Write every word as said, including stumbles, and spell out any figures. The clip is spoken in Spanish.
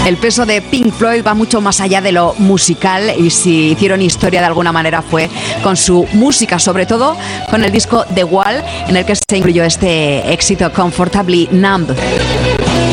El peso de Pink Floyd va mucho más allá de lo musical y si hicieron historia de alguna manera fue con su música, sobre todo con el disco The Wall, en el que se incluyó este éxito Comfortably Numb.